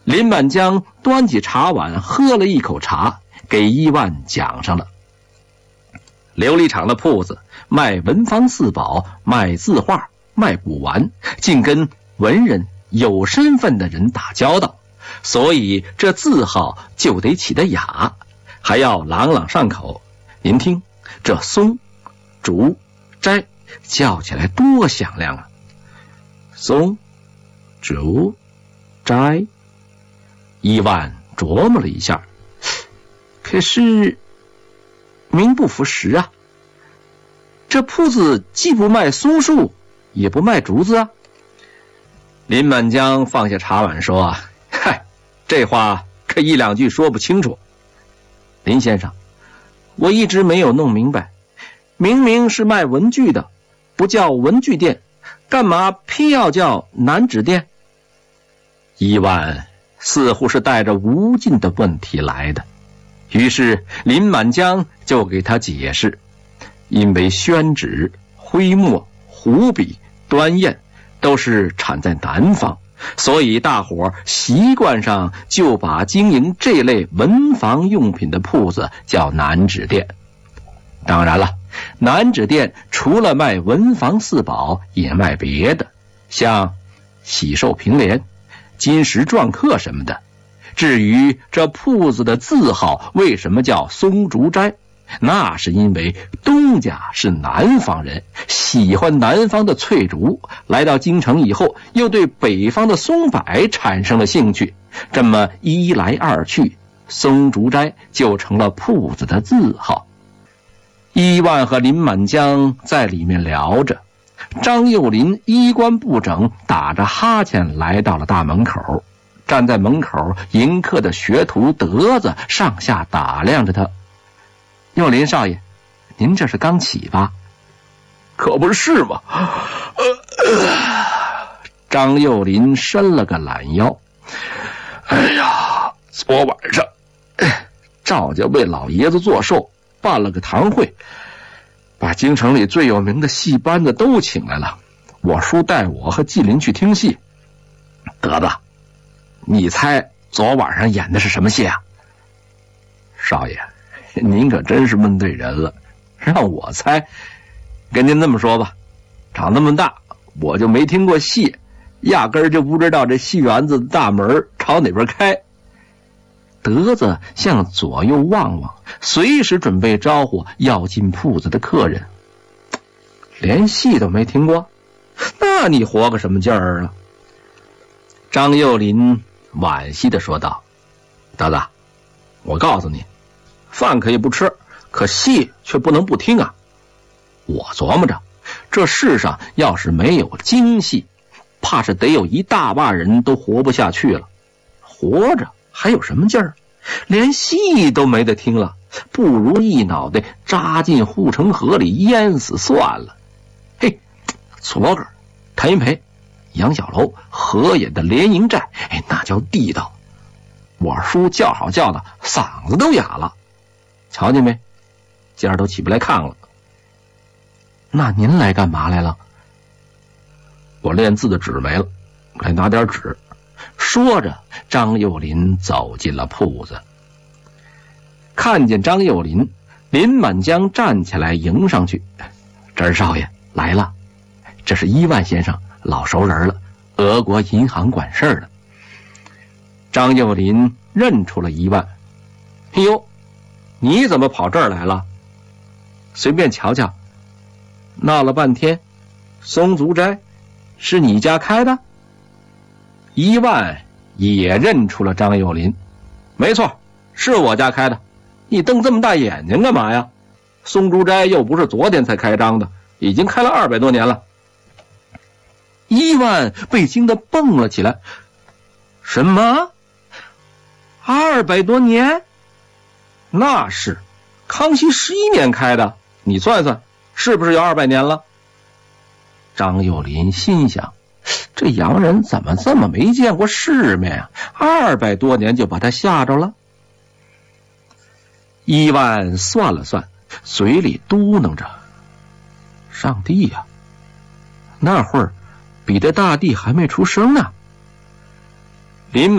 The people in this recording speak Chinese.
林满江端起茶碗喝了一口茶，给伊万讲上了。琉璃厂的铺子卖文房四宝，卖字画，卖古玩，竟跟文人有身份的人打交道，所以这字号就得起得雅，还要朗朗上口。您听，这松、竹、斋叫起来多响亮啊！松、竹、斋，伊万琢磨了一下，可是名不符实啊。这铺子既不卖松树，也不卖竹子啊。林满江放下茶碗说啊，嗨，这话可一两句说不清楚。林先生，我一直没有弄明白，明明是卖文具的，不叫文具店，干嘛偏要叫南纸店？伊万似乎是带着无尽的问题来的，于是林满江就给他解释，因为宣纸、徽墨、湖笔、端砚都是产在南方，所以大伙习惯上就把经营这类文房用品的铺子叫南纸店。当然了，南纸店除了卖文房四宝，也卖别的，像喜寿平联、金石篆刻什么的。至于这铺子的字号为什么叫松竹斋，那是因为东家是南方人，喜欢南方的翠竹，来到京城以后又对北方的松柏产生了兴趣，这么一来二去，松竹斋就成了铺子的字号。伊万和林满江在里面聊着，张幼林衣冠不整，打着哈欠来到了大门口，站在门口迎客的学徒德子上下打量着他。幼林少爷，您这是刚起吧？ 可不是嘛。 张幼林伸了个懒腰。 哎呀，昨晚上赵家为老爷子做寿，办了个堂会，把京城里最有名的戏班子都请来了。我叔带我和纪灵去听戏。 德子，你猜昨晚上演的是什么戏啊？ 少爷，您可真是问对人了，让我猜。 跟您这么说吧，长那么大我就没听过戏，压根儿就不知道这戏园子的大门朝哪边开。德子向左右望望，随时准备招呼要进铺子的客人。连戏都没听过，那你活个什么劲儿啊？张幼林惋惜地说道。德子，我告诉你，饭可以不吃，可戏却不能不听啊。我琢磨着，这世上要是没有京戏，怕是得有一大把人都活不下去了。活着还有什么劲儿？连戏都没得听了，不如一脑袋扎进护城河里淹死算了。嘿，昨个谭云培、杨小楼合演的连营寨，那叫地道。我叔叫好叫的嗓子都哑了，瞧见没？今儿都起不来炕了。那您来干嘛来了？ 我练字的纸没了，来拿点纸。 说着，张幼林走进了铺子。看见张幼林，林满江站起来迎上去。这儿少爷来了，这是伊万先生，老熟人了，俄国银行管事的。张幼林认出了伊万。哎呦，你怎么跑这儿来了？随便瞧瞧。闹了半天，松竹斋是你家开的？伊万也认出了张幼林。没错，是我家开的。你瞪这么大眼睛干嘛呀？松竹斋又不是昨天才开张的，已经开了200多年了。伊万被惊得蹦了起来。什么？200多年？那是康熙11年开的，你算算是不是有200年了？张幼林心想，这洋人怎么这么没见过世面啊？200多年就把他吓着了。伊万算了算，嘴里嘟囔着：上帝呀，那会儿彼得大帝还没出生呢。林